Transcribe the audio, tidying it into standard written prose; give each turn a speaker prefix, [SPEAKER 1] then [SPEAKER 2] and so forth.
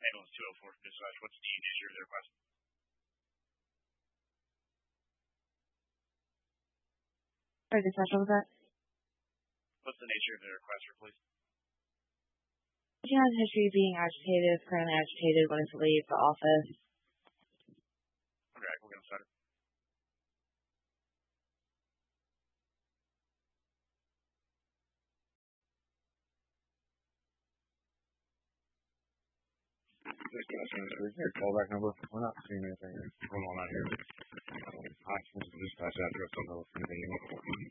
[SPEAKER 1] Ambulance 204 dispatch. What's the nature of the request?
[SPEAKER 2] Sorry, dispatch, what was that?
[SPEAKER 1] What's the nature of the request for police?
[SPEAKER 2] She has a history of being agitated, is currently agitated, wanting to leave the office.
[SPEAKER 1] Okay, we're going to start it.
[SPEAKER 3] Callback number. We're not seeing anything going on out here. Dispatch address. I don't know if anything.